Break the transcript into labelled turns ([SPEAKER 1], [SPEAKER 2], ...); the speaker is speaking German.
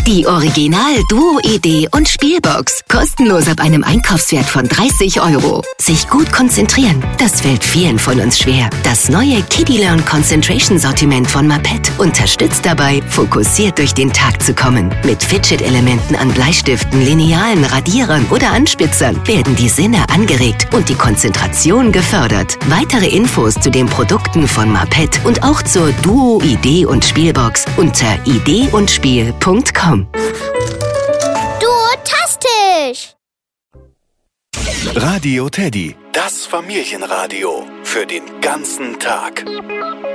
[SPEAKER 1] Die Original Duo Idee und Spielbox. Kostenlos ab einem Einkaufswert von 30 €. Sich gut konzentrieren, das fällt vielen von uns schwer. Das neue Kiddie Learn Concentration Sortiment von Maped unterstützt dabei, fokussiert durch den Tag zu kommen. Mit Fidget-Elementen an Bleistiften, Linealen, Radierern oder Anspitzern werden die Sinne angeregt und die Konzentration gefördert. Weitere Infos zu den Produkten von Maped und auch zur Duo Idee und Spielbox unter ideeundspiel.com.
[SPEAKER 2] Duotastisch!
[SPEAKER 3] Radio Teddy, das Familienradio für den ganzen Tag.